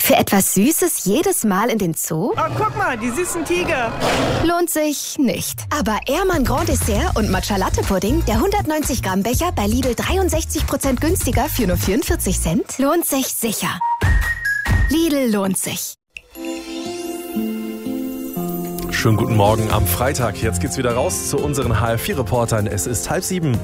Für etwas Süßes jedes Mal in den Zoo? Oh, guck mal, die süßen Tiger. Lohnt sich nicht. Aber Ehrmann Grand Dessert und Matcha Latte Pudding, der 190 Gramm Becher bei Lidl 63% günstiger für nur 44 Cent, lohnt sich sicher. Lidl lohnt sich. Schönen guten Morgen am Freitag. Jetzt geht's wieder raus zu unseren HR4-Reportern. Es ist 6:30.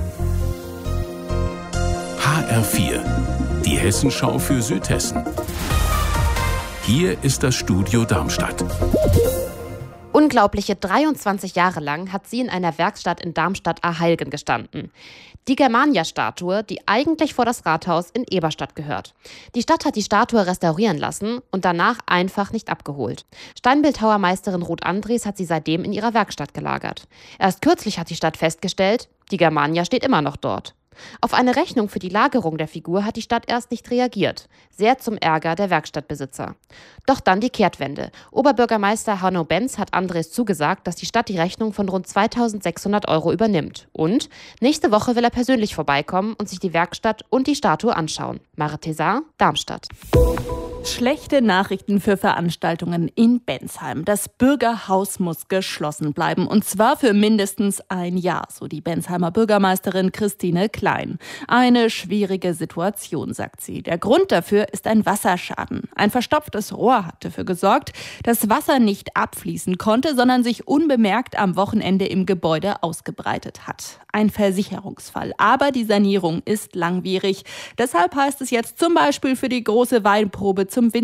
HR4, die Hessenschau für Südhessen. Hier ist das Studio Darmstadt. Unglaubliche 23 Jahre lang hat sie in einer Werkstatt in Darmstadt-Arheilgen gestanden. Die Germania-Statue, die eigentlich vor das Rathaus in Eberstadt gehört. Die Stadt hat die Statue restaurieren lassen und danach einfach nicht abgeholt. Steinbildhauermeisterin Ruth Andries hat sie seitdem in ihrer Werkstatt gelagert. Erst kürzlich hat die Stadt festgestellt, die Germania steht immer noch dort. Auf eine Rechnung für die Lagerung der Figur hat die Stadt erst nicht reagiert. Sehr zum Ärger der Werkstattbesitzer. Doch dann die Kehrtwende. Oberbürgermeister Hanno Benz hat Andres zugesagt, dass die Stadt die Rechnung von rund 2.600 € übernimmt. Und nächste Woche will er persönlich vorbeikommen und sich die Werkstatt und die Statue anschauen. Mare Thézard, Darmstadt. Schlechte Nachrichten für Veranstaltungen in Bensheim. Das Bürgerhaus muss geschlossen bleiben, und zwar für mindestens ein Jahr, so die Bensheimer Bürgermeisterin Christine Klein. Eine schwierige Situation, sagt sie. Der Grund dafür ist ein Wasserschaden. Ein verstopftes Rohr hat dafür gesorgt, dass Wasser nicht abfließen konnte, sondern sich unbemerkt am Wochenende im Gebäude ausgebreitet hat. Ein Versicherungsfall. Aber die Sanierung ist langwierig. Deshalb heißt es jetzt zum Beispiel für die große Weinprobe zum